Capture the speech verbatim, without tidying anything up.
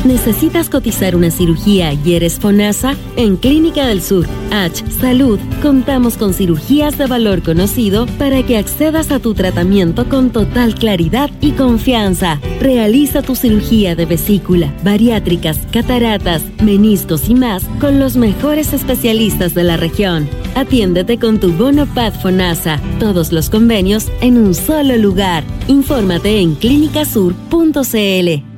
¿Necesitas cotizar una cirugía y eres FONASA? En Clínica del Sur, H Salud, contamos con cirugías de valor conocido para que accedas a tu tratamiento con total claridad y confianza. Realiza tu cirugía de vesícula, bariátricas, cataratas, meniscos y más con los mejores especialistas de la región. Atiéndete con tu bono P A D FONASA. Todos los convenios en un solo lugar. Infórmate en clínica sur punto c l.